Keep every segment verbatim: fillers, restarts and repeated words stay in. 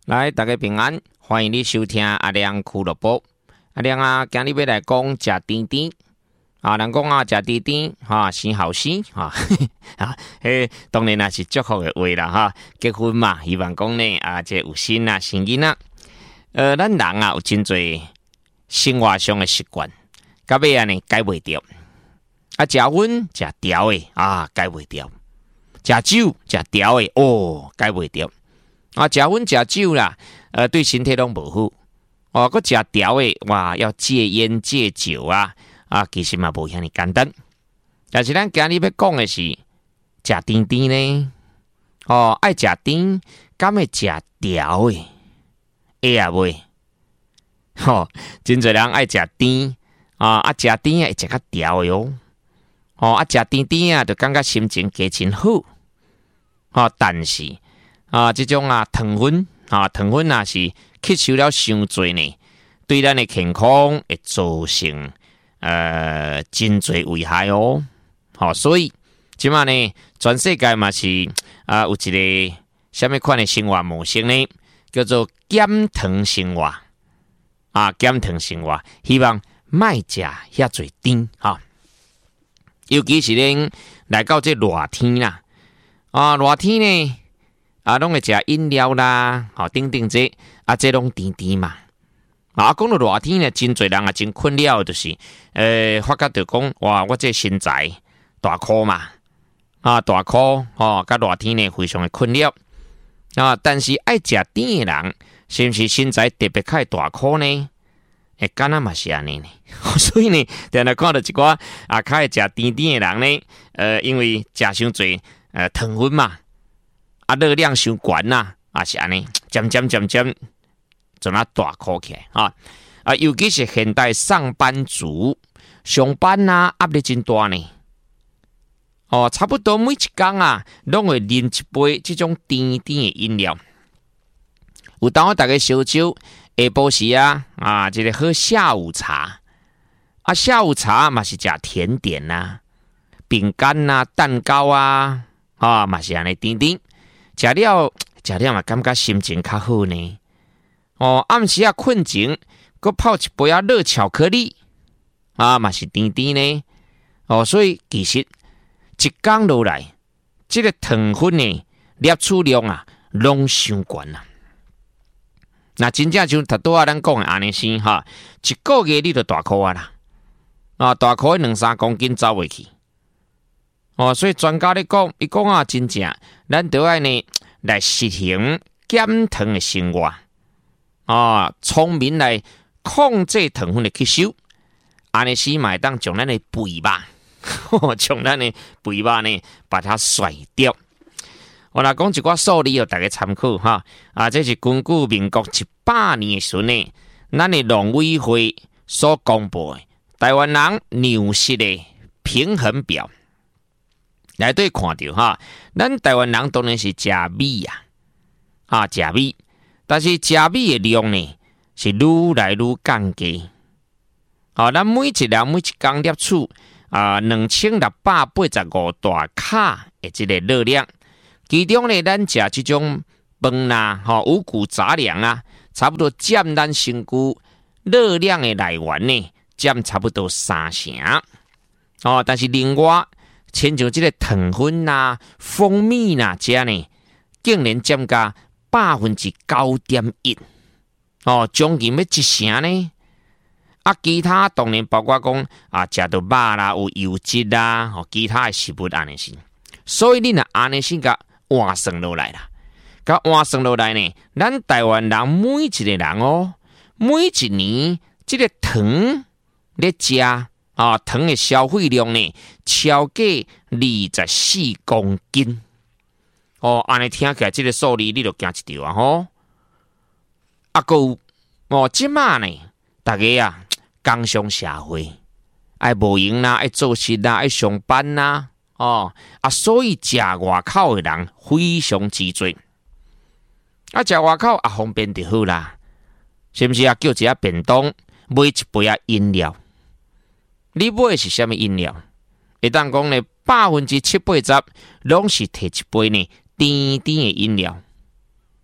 来，大家平安，欢迎你收听阿亮俱乐部。阿亮啊，今日要来讲食甜甜啊，人讲啊，食甜甜哈，生好生哈啊，嘿，当然也是祝福的话啦哈。结婚嘛，希望讲呢啊，这有心啊，生囡仔。呃，咱人啊有真侪生活上的习惯，到尾啊呢改袂掉。啊，食薰食调的啊，改袂掉；食酒食调的哦，改袂掉。啊，食薰食酒啦，呃，对身体拢无好。哦，佮食调的哇，要戒烟戒酒啊，啊，其实嘛无遐尼简单。但是咱今日要讲的是食甜甜呢，哦，爱食甜，敢会食调的，会啊袂？吼，真侪人爱食甜啊，啊食甜啊会食较调的哦。哦，啊食甜甜啊，就感觉心情加真好。哦，但是啊，这种啊糖分啊，糖分啊是吸收了伤多呢，对咱的健康会造成呃真侪危害哦。好、哦，所以即马呢，全世界嘛是啊有一个什么款的生活模式呢？叫做减糖生活啊，减糖生活，希望卖食遐侪甜哈。尤其是咧来到这热天啦，啊热天呢。啊，拢会食饮料啦，吼、哦，等等这啊，这拢甜甜嘛。啊，讲到热天呢，真侪人啊，真困扰的就是，呃，发觉着讲，哇，我这身材大箍嘛，啊，大箍，吼，甲热天呢非常的困扰。啊，但是爱食甜的人，是毋是身材特别较大箍呢？诶，敢若嘛是安尼呢。所以呢，定来看到一寡啊，较会食甜甜的人呢，呃，因为食伤侪呃糖分嘛。啊，热量伤悬呐，啊是安尼，渐渐渐渐，就那大箍起来啊！啊，尤其是现代上班族，上班啊压力真大呢。哦，差不多每一天啊，拢会啉一杯这种甜甜的饮料。有当我大家烧酒，下晡时啊，啊，这个喝下午茶，啊，下午茶嘛是食甜点呐、啊，饼干呐、蛋糕啊，啊嘛是安尼甜甜。食了食了嘛，感觉心情较好呢。哦，暗时啊困前，佮泡一杯啊热巧克力，啊嘛是甜甜呢。哦，所以其实一天落来，这个糖分呢摄取量啊，拢伤悬啦。那真正像头拄仔咱讲的安尼先哈，一个月你就大箍啊啦，啊大箍两三公斤走袂去。哦，所以专家咧讲，伊讲啊，真正咱得爱呢来实行减糖的生活，啊，聪明来控制糖分的吸收，安尼时嘛当将咱的肥肉，将咱的肥肉呢把它甩掉。我来讲一寡数字，互大家参考哈。啊，这是根据民国一百年的时呢，咱的农委会所公布的台湾人粮食的平衡表。内底看到哈，咱台湾人当然是食米啊，啊食米，但是食米的量呢是愈来愈降低。啊，咱每一人每一天摄取啊两千六百八十五大卡的这个热量，其中呢，咱食这种饭啦、吼、五谷杂粮啊，差不多占咱身躯热量的来源呢，占差不多三成。哦，但是另外，亲像这个糖分呐、蜂蜜呐，这呢，竟然占加百分之九点一，哦，将近要一成呢。啊，其他当然包括讲啊，食到肉啦，有油脂啦，哦，其他的食物安尼是。所以你若安尼先甲换算落来啦，甲换算落来呢，咱台湾人每一个人哦，每一年这个糖咧食。啊，糖的消费量呢，超过二十四公斤。哦，安尼听起来，这个数字你就惊一跳啊！吼，啊，个哦，即马呢，大家啊，工商社会爱无闲啦，爱做事啦，爱上班啦，哦，啊，所以食外口的人非常之多。啊，食外口啊，方便就好啦，是不是啊？叫一下便当，买一杯啊饮料。你买的是什么饮料？会当讲呢，百分之七八十拢是摕一杯呢甜甜的饮料。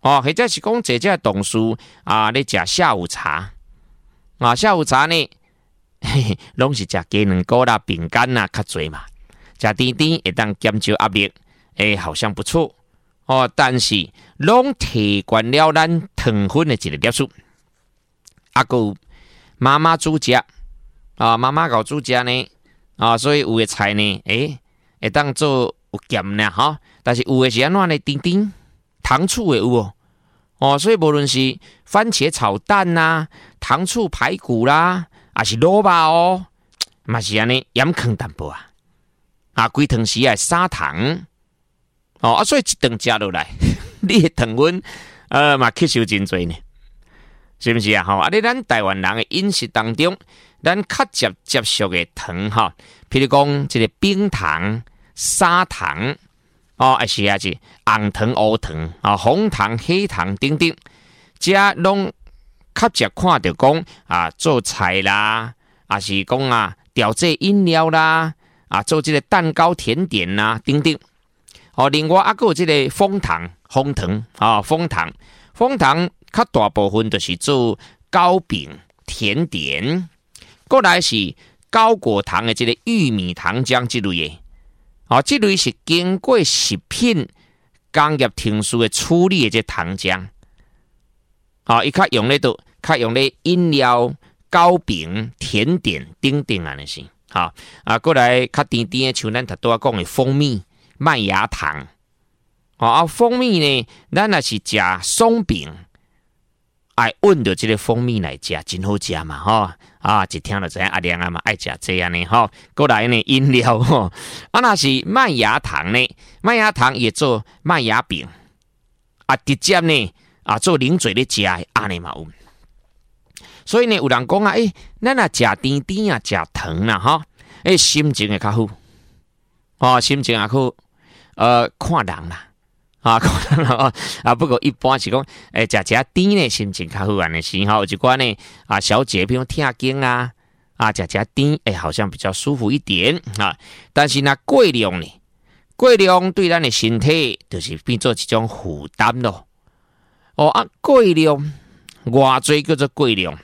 哦，或者是讲这些同事啊，咧食下午茶啊，下午茶呢，嘿嘿，拢是食鸡卵糕啦、饼干啦较多嘛，食甜甜会当减少压力，诶，好像不错哦。但是拢提悬了咱糖分的一个粒数，啊，有妈妈煮食啊，妈妈搞煮食呢啊，所以有的菜呢，诶，会当做有咸呢哈，但是有的是安怎呢？甜甜糖醋的有哦。哦，所以无论是番茄炒蛋啦、啊、糖醋排骨啦，还是萝卜哦，嘛是安尼盐放淡薄啊，啊，规汤时啊撒糖，哦啊，所以一顿食落来，你的糖分呃嘛吸收真多呢，是不是啊？吼、哦，啊，你咱台湾人的饮食当中，咱较接接触的糖哈，譬如讲这个冰糖、砂糖。哦，还是啊是红糖、乌糖啊、红糖、黑糖等等，这拢较常看到讲啊做菜啦，啊是讲啊调制饮料啦，啊做这个蛋糕、甜点啦等等。哦，另外啊还有这个枫糖、枫糖啊，枫糖、枫糖较大部分就是做糕饼、甜点，过来是高果糖的这个玉米糖浆这类的。哦，这类是经过食品工业程序的处理的这糖浆，哦，伊较用咧都，较用咧饮料、糕饼、甜点等等安尼是，好啊，过来较甜甜的，像咱头拄仔讲的蜂蜜、麦芽糖，哦啊，蜂蜜呢，咱若是食松饼，爱温着这个蜂蜜来食，真好食嘛，吼、哦。啊，一听就知影阿亮啊嘛爱食这样呢，吼。过来呢，饮料吼，啊那是麦芽糖呢，麦芽糖也做麦芽饼，啊直接呢啊做零嘴咧食的，安尼嘛有。所以呢，有人讲啊，诶、欸，咱啊食甜甜啊，食糖啦，吼，诶、欸，心情会较好，哦，心情也好，呃，看人啦。啊，可能啊，啊，不过一般是讲，诶、欸，食食甜呢，心情较好安尼时候，有一寡呢啊，小姐比如听经啊，啊，食食甜，诶、欸，好像比较舒服一点啊。但是呢，过量呢，过量对咱的身体就是变做一种负担咯。哦啊，过量，偌济叫做过量，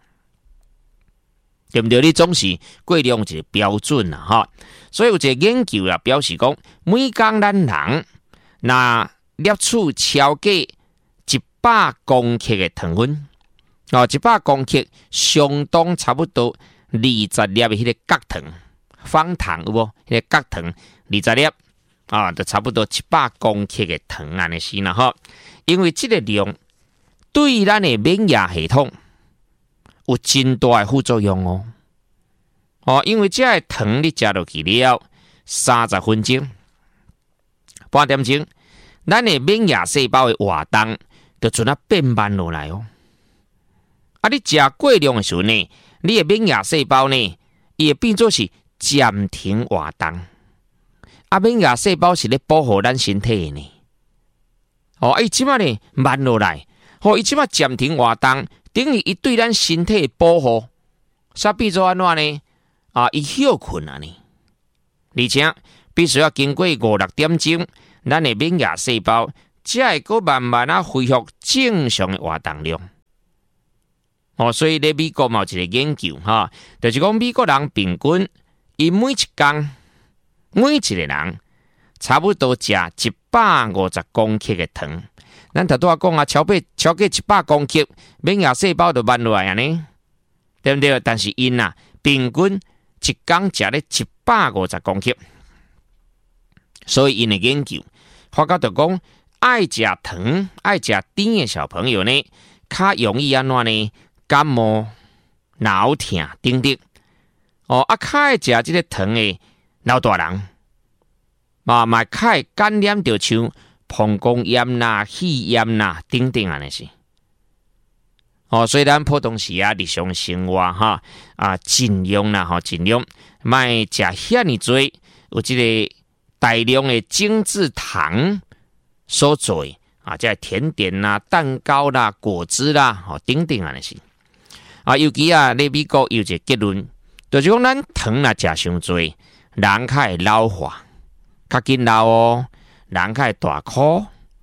对不对？你总是过量一个标准啦，哈。所以有一个研究啊，表示讲，每工咱人。那摄取超过一百公克的糖分，哦，一百公克相当差不多二十粒的迄个角糖，方糖有无？迄、那个角糖二十粒啊，就差不多一百公克的糖安尼是啦吼。因为这个量对咱的免疫系统有真大的副作用哦。哦，因为这个糖你食落去了三十分钟。半点钟，咱的免疫细胞的活动就准啊变慢落来哦。啊，你食过量的时候呢，你的免疫细胞呢，伊会变做是暂停活动。啊，免疫细胞是咧保护咱身体的呢。哦，伊即马呢慢落来，哦，伊即马暂停活动，等于伊对咱身体的保护，煞变做安怎呢？啊，伊休困啊呢，而且。必须要经过五六点钟，咱的免疫细胞才会个慢慢啊恢复正常的活动量。哦，所以咧美国嘛有一个研究哈，就是讲美国人平均伊每一天每一个人差不多食一百五十公克的糖。咱头拄仔讲啊，超过超过一百公克，免疫细胞就慢落来啊呢，对不对？但是因啊，平均一天食咧一百五十公克。所以因的研究发觉到讲，爱食糖、爱食甜的小朋友呢，较容易安怎呢？感冒、脑痛等等。哦，啊，较爱食这个糖的老大人，嘛嘛较会感染到像膀胱炎啦、肺炎啦等等安尼是。哦，所以咱普通时啊，日常生活哈啊，尽量啦哈，尽量莫食遐尼多，有这个。大量的精制糖所做啊，即甜点啦、蛋糕啦、果汁啦，吼等等安尼是啊。尤其啊，咧美国有一个结论，就是讲咱糖若食伤多，人较会老化，较紧老哦，人较会大箍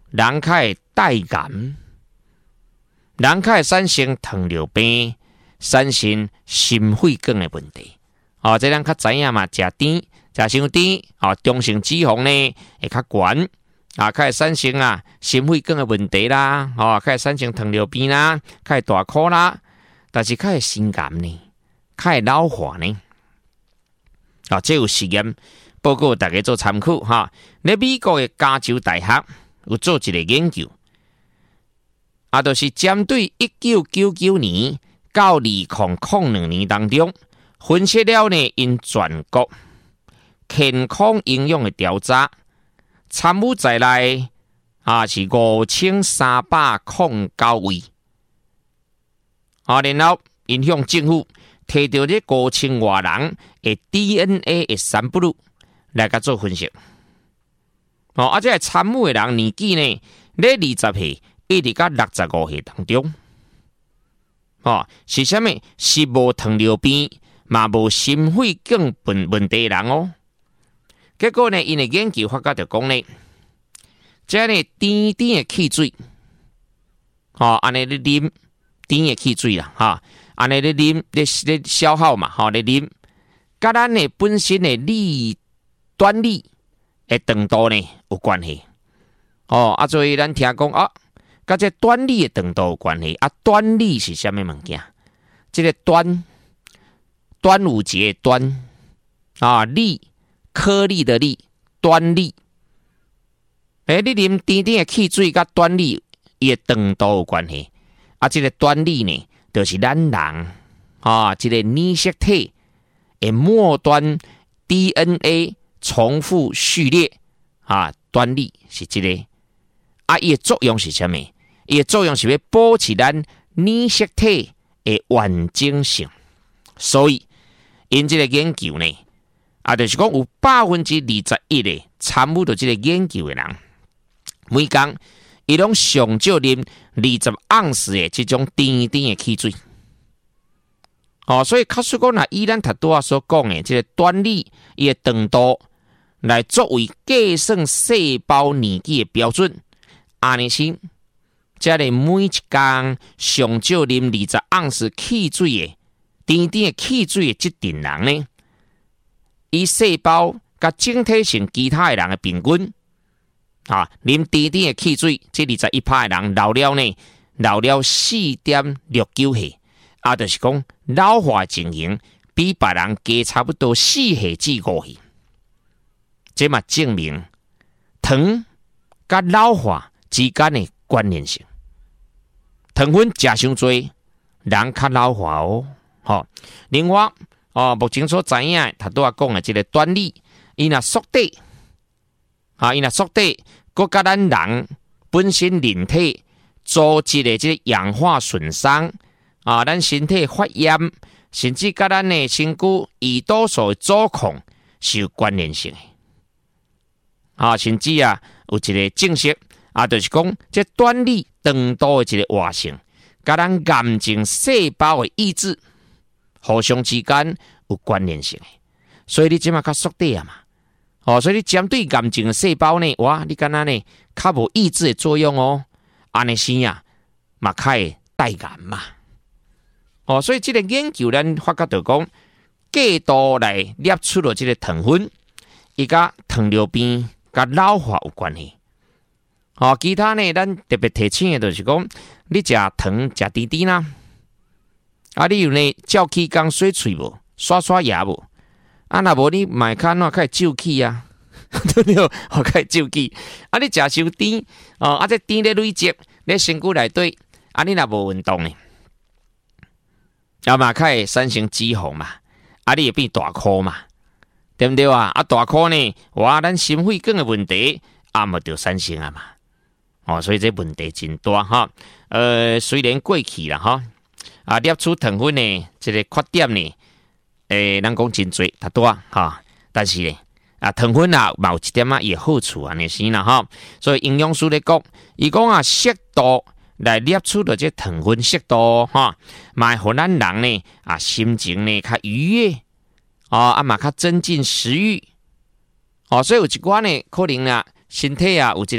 人较会带癌，人较会产生糖尿病，产生心血管的问题。哦，这咱较知影嘛，食甜、食伤甜，哦，中性脂肪呢会较悬，啊，较会产生啊心血管的问题啦，哦，较会产生糖尿病啦，较会大箍啦，但是较会心癌呢，较会老化呢。啊，这有实验报告，大家做参考哈。在美国的加州大学有做一个研究，啊，就是针对一九九九年到二零零两年当中，分析了呢因全国健康营养的调查，参与在内啊是五千三百零九位，啊，然后因向政府摕到这五千多人的 D N A 的散布来甲做分析。哦，啊，这参与的人年纪呢，在二十岁一直到六十五岁当中。哦，是啥物？是无糖尿病，嘛无心血管问问题的人哦。结果呢，因的研究发觉就讲呢，这呢甜甜的汽水，哦，安尼咧啉甜的汽水啦，哈。安尼咧啉咧咧消耗嘛，吼咧啉，甲咱的本身的粒端粒的长度呢有关系。哦，啊，所以咱听讲啊，甲这端粒的长度有关系。啊，端粒是啥物物件？这个端，端午节的端啊，粒颗粒的粒，端粒。诶，你啉甜甜的汽水，甲端粒伊的长度有关系。啊，这个端粒呢？就是咱人啊，这个染色体的末端 D N A 重复序列啊，端粒是这个啊，伊的作用是什么？伊的作用是要保持咱染色体的完整性。所以，因这个研究呢，啊，就是讲有百分之二十一的参与到这个研究的人，每工伊拢上少啉二十盎司的这种甜甜的汽水。哦，所以假使讲，若以咱头拄仔所讲的这个端粒伊的长度来作为计算细胞年纪的标准，安尼先，这个每一工上少啉二十盎司汽水的甜甜的汽水的这群人呢，伊细胞甲整体性其他的人的平均。啊，啉甜甜的汽水，这二十一趴的人老了呢，老了四点六九岁，啊，就是讲老化情形比别人加差不多四岁至五岁。这嘛证明糖甲老化之间的关联性。糖分食伤多，人较老化哦。好、哦，另外哦，目前所知影，他拄仔讲的这个端粒，伊若缩短。啊，因若缩短，佮甲咱人本身人体组织的这个氧化损伤啊，咱身体发炎，甚至甲咱的身躯胰岛素的阻控是有关联性的。啊，甚至啊，有一个证实啊，就是讲这端粒长度的一个活性，甲咱癌症细胞的抑制，互相之间有关联性的。所以你即马较缩短啊嘛。哦，所以你针对癌症的细胞呢，哇，你敢若呢，较无抑制的作用哦，安尼先啊，嘛较会带癌嘛。哦，所以这个研究咱发觉到讲，过度来摄取了这个糖分，伊甲糖尿病、甲老化有关系。哦，其他呢，咱特别提醒的就是讲，你食糖食甜甜啦，啊，你有呢，照起工洗喙无，刷刷牙无。啊，若无你买看喏，开始皱起啊，对不对？我开始皱起。啊，你食伤甜哦，啊，这甜咧累积咧身躯内底，啊，你若无运动呢，啊嘛开始产生脂肪嘛，啊，你会变大箍嘛，对不对啊？啊，大箍呢，哇，咱心血管的问题啊，嘛就产生啊嘛。哦，所以这问题真大哈。呃，虽然过去啦哈，啊，摄取糖分呢，这个缺点呢。诶，咱讲真侪，太多哈，但是咧，啊，糖分啊，某一点啊，伊好处安尼先啦哈。所以营养师咧讲，伊讲啊，适度来摄取到这糖分，适度哈，嘛互咱人呢啊，心情呢较愉悦，哦，啊嘛较增进食欲，哦，所以有一寡呢，可能啊，身体啊有一个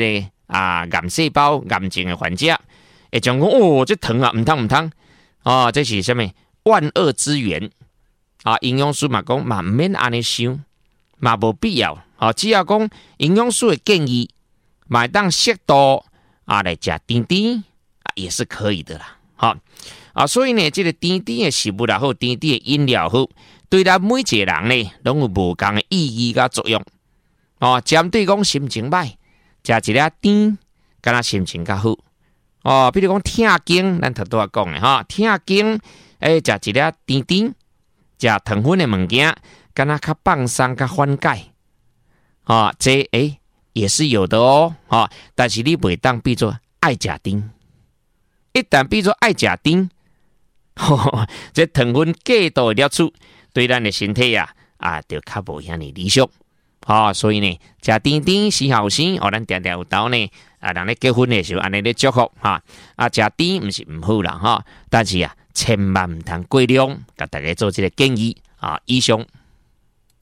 啊癌细胞、癌症的患者，会讲讲哦，这疼啊，唔通唔通哦，这是什么万恶之源啊？营养师嘛讲嘛，唔免安尼想，嘛无必要哦。只要讲营养师的建议，买当适度啊来食甜甜啊，也是可以的啦。好啊，所以呢，这个甜甜的食物也好，甜甜的饮料好，对咱每一个人呢，拢有无同的意义甲作用。哦，针对讲心情歹，食一粒甜，敢若心情较好。哦，比如讲疼经，咱头拄仔讲的哈，疼经，诶，食一粒甜甜，食糖分的物件，敢若较放松、较缓解。哦，这诶也是有的哦。哦，但是你袂当变做爱食甜，一旦变做爱食甜，哦，这糖分过度了处，对咱的身体啊啊，就较无遐尼理想。哦，所以呢，食甜甜是好事。哦，咱常常有斗呢，啊，人咧结婚的时候，安尼咧祝福哈。啊，食甜毋是毋好啦哈，但是啊，千万毋通过量，甲大家做这个建议啊。以上。